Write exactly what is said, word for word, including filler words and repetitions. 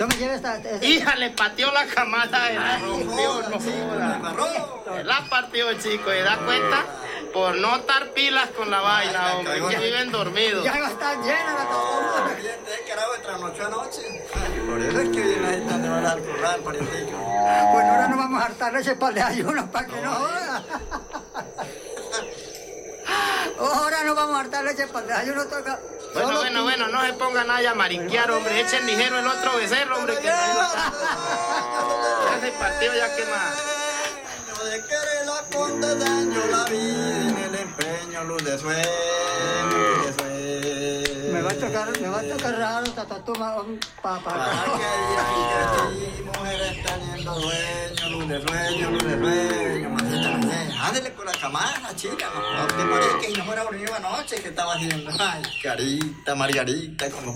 Yo me llevé esta... esta Hija, le pateó la camada y la rompió, no joda. La partió, chico, y da cuenta por no estar pilas con la vaina, hombre, que viven dormidos. Ya va a estar llena la cosa. El carajo trasnochó anoche. Por eso es que viene ahí donde van a currar, parientico. Bueno, ahora nos vamos a hartar leche para el desayuno, para que no joda. Ahora nos vamos a hartar leche para el desayuno, toca... Bueno, Solo bueno, tú. bueno, no se pongan ahí a mariquear, hombre. Echen ligero el otro becerro, hombre, que no ya se partió, ya que más. De quererla con desdeño la vida en el empeño, luz de sueño, luz de sueño. Me va a tocar, me va a tocar raro esta tatuma, papá. Para que digan que sí, mujeres teniendo dueño, luz de sueño, luz de sueño, mamita, mamita. Ándele con la camada, chica, no te parece que no fuera dormido anoche, ¿qué estaba haciendo? Ay, carita, Margarita, como